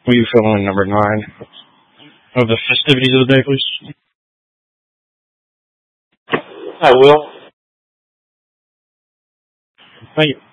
Will you fill in number 9 of the festivities of the day, please? I will. Thank you.